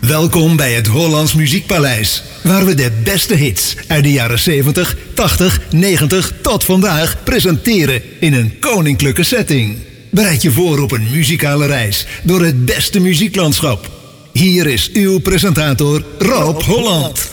Welkom bij het Hollands Muziekpaleis, waar we de beste hits uit de jaren 70, 80, 90 tot vandaag presenteren in een koninklijke setting. Bereid je voor op een muzikale reis door het beste muzieklandschap. Hier is uw presentator Rob Holland.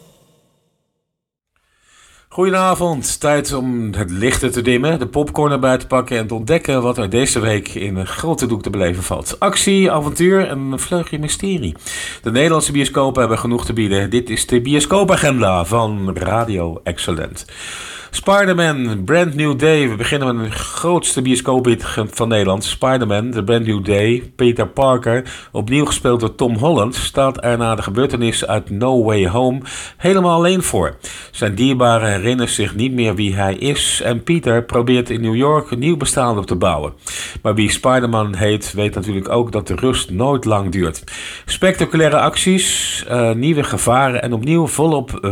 Goedenavond, tijd om het licht te dimmen, de popcorn erbij te pakken en te ontdekken wat er deze week in een grote doek te beleven valt. Actie, avontuur en een vleugje mysterie. De Nederlandse bioscopen hebben genoeg te bieden. Dit is de bioscoopagenda van Radio Excellent. Spider-Man, Brand New Day. We beginnen met de grootste bioscoophit van Nederland. Spider-Man, The Brand New Day. Peter Parker, opnieuw gespeeld door Tom Holland, staat er na de gebeurtenissen uit No Way Home helemaal alleen voor. Zijn dierbaren herinnert zich niet meer wie hij is en Peter probeert in New York een nieuw bestaan op te bouwen. Maar wie Spider-Man heet, weet natuurlijk ook dat de rust nooit lang duurt. Spectaculaire acties, nieuwe gevaren en opnieuw volop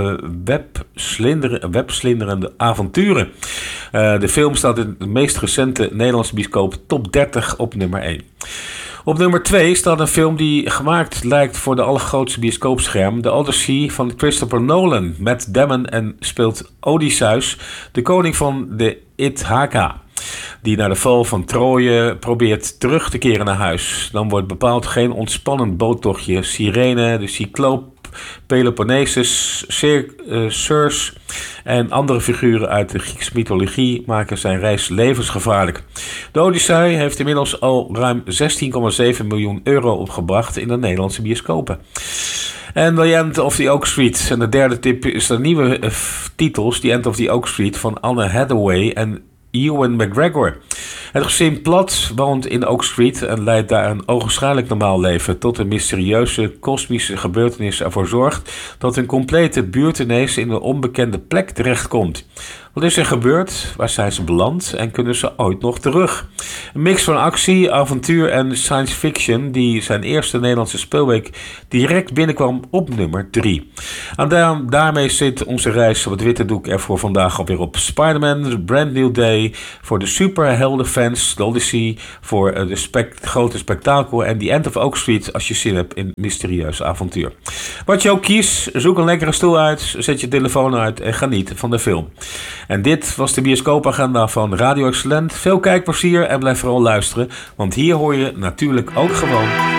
webslinderende avonturen. De film staat in de meest recente Nederlandse bioscoop top 30 op nummer 1. Op nummer 2 staat een film die gemaakt lijkt voor de allergrootste bioscoopscherm. The Odyssey van Christopher Nolan. Matt Damon en speelt Odysseus, de koning van de Ithaka, die na de val van Troje probeert terug te keren naar huis. Dan wordt bepaald geen ontspannend boottochtje. Sirene, de Cycloop, Peloponnesus, Circe en andere figuren uit de Griekse mythologie maken zijn reis levensgevaarlijk. De Odyssee heeft inmiddels al ruim 16,7 miljoen euro opgebracht in de Nederlandse bioscopen. En The End of the Oak Street. En de derde tip is de nieuwe titels, The End of the Oak Street van Anne Hathaway en Ewan McGregor. Het gezin Plat woont in Oak Street en leidt daar een ogenschijnlijk normaal leven, tot een mysterieuze kosmische gebeurtenis ervoor zorgt dat een complete buurt ineens in een onbekende plek terechtkomt. Wat is er gebeurd? Waar zijn ze beland? En kunnen ze ooit nog terug? Een mix van actie, avontuur en science fiction die zijn eerste Nederlandse speelweek direct binnenkwam op nummer 3. En daarmee zit onze reis op het witte doek er voor vandaag alweer op. Spider-Man, Brand New Day voor de superheldenfans, The Odyssey voor de grote spektakel en The End of Oak Street als je zin hebt in mysterieus avontuur. Wat je ook kiest, zoek een lekkere stoel uit, zet je telefoon uit en geniet van de film. En dit was de bioscoopagenda van Radio Excellent. Veel kijkplezier en blijf vooral luisteren, want hier hoor je natuurlijk ook gewoon